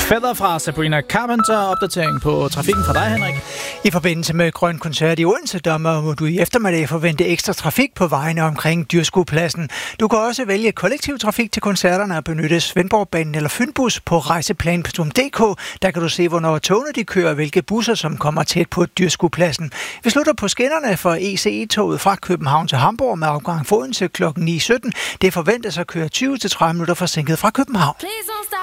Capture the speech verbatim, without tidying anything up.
Feather fra Sabrina Carpenter. Opdatering på trafikken fra dig, Henrik. I forbindelse med Grøn Koncert i Odense, der må du i eftermiddag forvente ekstra trafik på vejene omkring Dyrskuepladsen. Du kan også vælge kollektiv trafik til koncerterne og benytte Svendborgbanen eller Fynbus på rejseplan punktum d k. Der kan du se, hvornår togene de kører, og hvilke busser, som kommer tæt på Dyrskuepladsen. Vi slutter på skinnerne for E C E-toget fra København til Hamburg med afgang for Odense klokken ni sytten. Det forventes at køre tyve til tredive minutter forsinket fra København.